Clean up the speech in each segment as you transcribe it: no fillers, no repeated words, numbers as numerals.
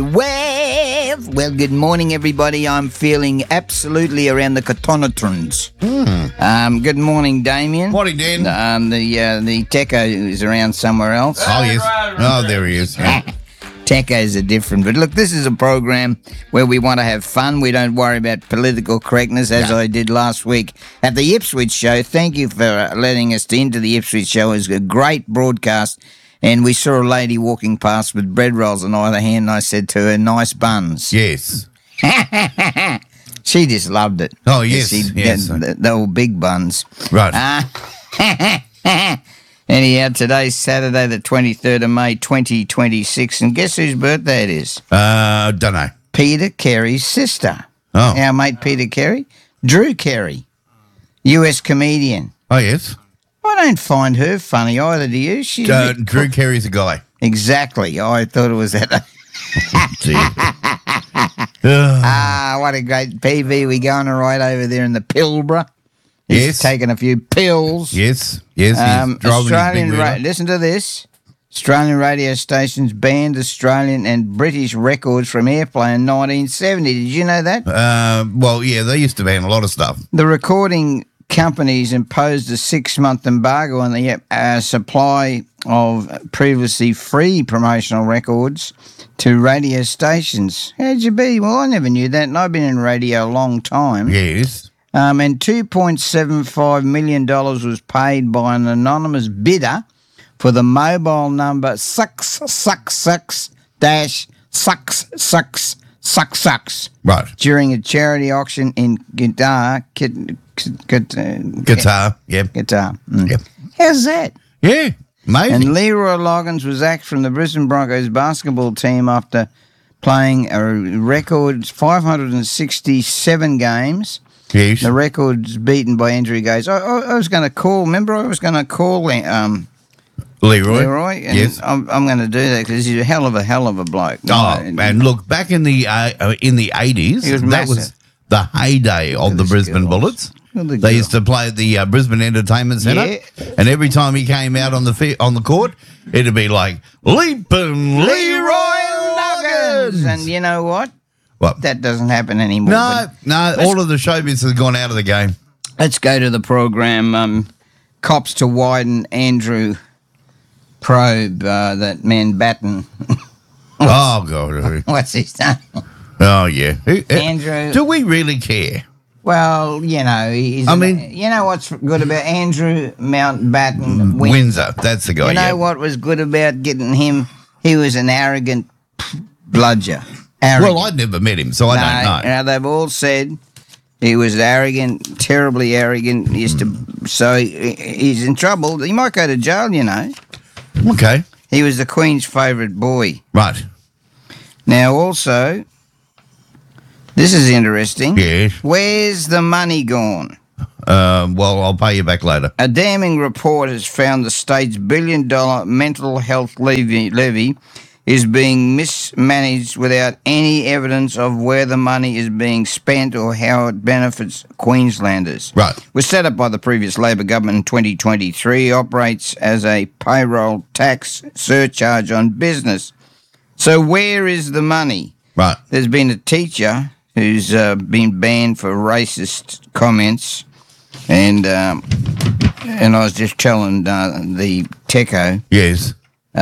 Well, good morning, everybody. I'm feeling absolutely around the cotonatrons. Good morning, Damien. Morning, Dan. The Techo is around somewhere else. Oh, yes. Oh, there he is. Yeah. Techos are different. But look, this is a program where we want to have fun. We don't worry about political correctness, as I did last week at the Ipswich show. Thank you for letting us into the Ipswich show. It was a great broadcast. And we saw a lady walking past with bread rolls in either hand, and I said to her, nice buns. Yes. She just loved it. Oh, yes. They were big buns. Right. Anyhow, today's Saturday, the 23rd of May, 2026, and guess whose birthday it is? Don't know. Peter Carey's sister. Oh. Our mate Peter Carey. Drew Carey, US comedian. Oh, yes. I don't find her funny either, do you? She's Drew Carey's a guy. Exactly. I thought it was that. What a great PV. We going right over there in the Pilbara. He's taking a few pills. Yes. He's driving Australian his big listen to this. Australian radio stations banned Australian and British records from airplay in 1970. Did you know that? Well, yeah, they used to ban a lot of stuff. The recording companies imposed a 6-month embargo on the supply of previously free promotional records to radio stations. How'd you be? Well, I never knew that, and I've been in radio a long time. Yes. And $2.75 million was paid by an anonymous bidder for the mobile number 666-666. Right. During a charity auction in Qatar. Guitar. Yeah. Qatar. Yep. How's that? Yeah. Amazing. And Leroy Loggins was axed from the Brisbane Broncos basketball team after playing a record 567 games. Yes. The record's beaten by Andrew Gaze. I was going to call, remember I was going to call Leroy, and yes. I'm going to do that because he's a hell of a bloke. Oh, and look, back in the 80s, He was that massive. was the heyday of the Brisbane Bullets. They used to play at the Brisbane Entertainment Centre, Yeah. and every time he came out on the court, it'd be like, Leapin' Leroy Loggins! And you know what? What? That doesn't happen anymore. No, all of the showbiz has gone out of the game. Let's go to the program. Cops to widen Andrew probe, that man Batten. Oh, God. What's his name? Oh, yeah. Andrew. Do we really care? Well, you know, you know what's good about Andrew Mountbatten Windsor, that's the guy. You know what was good about getting him? He was an arrogant bludger. Arrogant. Well, I'd never met him, so I don't know. Now they've all said he was arrogant, terribly arrogant. So he's in trouble. He might go to jail, you know. Okay. He was the Queen's favourite boy. Right. Now, also, this is interesting. Yes. Where's the money gone? Well, I'll pay you back later. A damning report has found the state's billion-dollar mental health levy is being mismanaged without any evidence of where the money is being spent or how it benefits Queenslanders. Right. Was set up by the previous Labor government in 2023, operates as a payroll tax surcharge on business. So where is the money? Right. There's been a teacher who's been banned for racist comments, and I was just telling the Techo. Yes.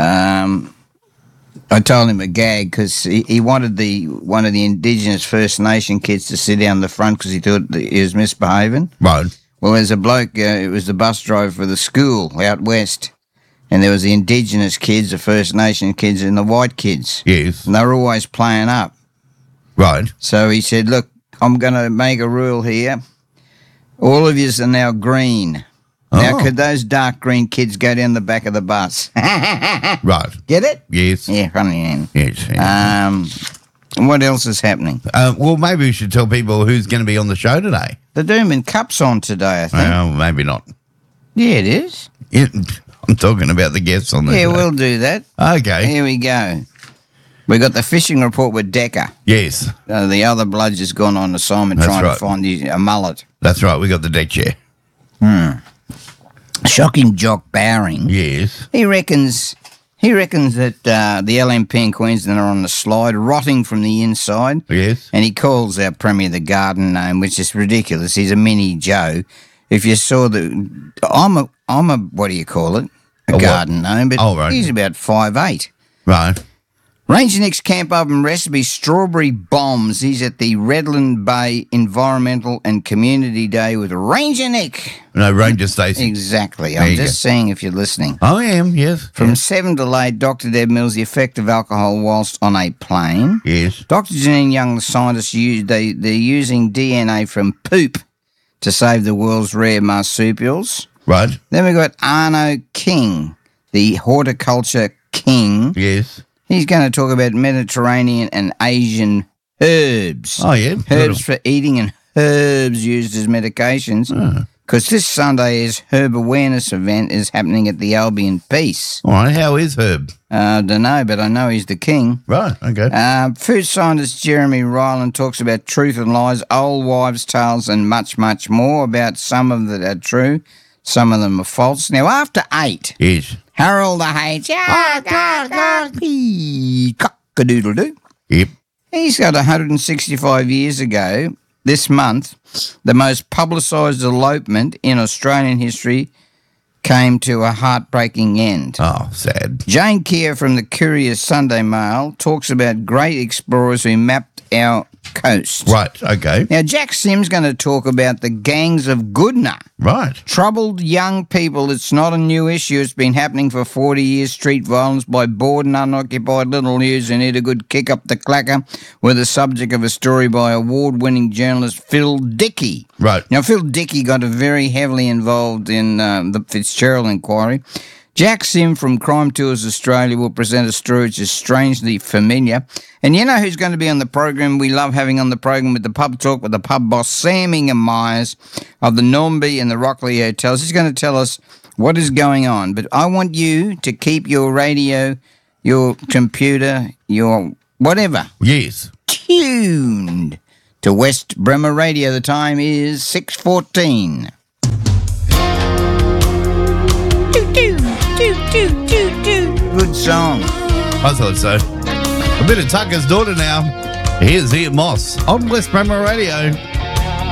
I told him a gag because he wanted one of the Indigenous First Nation kids to sit down the front because he thought that he was misbehaving. Right. Well, there's a bloke, it was the bus driver for the school out west, and there was the Indigenous kids, the First Nation kids, and the white kids. Yes. And they were always playing up. Right. So he said, look, I'm going to make a rule here. All of yous are now green. Now, could those dark green kids go down the back of the bus? Right. Get it? Yes. Yeah, funny. Yes. What else is happening? Well, maybe we should tell people who's going to be on the show today. The Doomben Cup's on today, I think. Well, maybe not. Yeah, it is. Yeah, I'm talking about the guests on the Yeah, show. we'll do that. Okay. Here we go. We got the fishing report with Decker. Yes. The other bludge has gone on assignment That's trying right. to find a mullet. That's right. We got the deck chair. Shocking Jock Bowring. Yes. He reckons He reckons that the LNP in Queensland are on the slide, rotting from the inside. Yes. And he calls our Premier the Garden Gnome, which is ridiculous. He's a mini Joe. If you saw I'm a what do you call it? A garden gnome, but right. He's about 5'8". Right. Ranger Nick's Camp Oven Recipe Strawberry Bombs. He's at the Redland Bay Environmental and Community Day with Ranger Nick. No, Ranger Stacey. Exactly. There I'm you just saying if you're listening. I am, yes. From 7 to 8, Dr. Deb Mills, the effect of alcohol whilst on a plane. Yes. Dr. Janine Young, the scientist, they're using DNA from poop to save the world's rare marsupials. Right. Then we've got Arno King, the horticulture king. Yes. He's going to talk about Mediterranean and Asian herbs. Oh, yeah. Herbs for eating and herbs used as medications. Because this Sunday is Herb Awareness event is happening at the Albion Peace. All right. How is Herb? I don't know, but I know he's the king. Right. Okay. Food scientist Jeremy Ryland talks about truth and lies, old wives' tales, and much, much more. About some of them that are true, some of them are false. Now, after 8, Yes. Harold the H. Cock-a-doodle-doo. Yep. He's got 165 years ago, this month, the most publicised elopement in Australian history came to a heartbreaking end. Oh, sad. Jane Keir from the Courier Sunday Mail talks about great explorers who mapped our coast. Right. Okay. Now, Jack Sim's going to talk about the gangs of Goodna. Right. Troubled young people, it's not a new issue. It's been happening for 40 years. Street violence by bored and unoccupied little news who need a good kick up the clacker were the subject of a story by award-winning journalist Phil Dickey. Right. Now, Phil Dickey got very heavily involved in the Fitzgerald inquiry. Jack Sim from Crime Tours Australia will present a story which is strangely familiar. And you know who's going to be on the program? We love having on the program with the pub talk with the pub boss, Sam Ingham Myers of the Normby and the Rockley Hotels. He's going to tell us what is going on. But I want you to keep your radio, your computer, your whatever Yes. tuned to West Bremer Radio. The time is 6:14. Good song. I thought so. A bit of Tucker's daughter now. Here's Ian Moss on West Bremer Radio.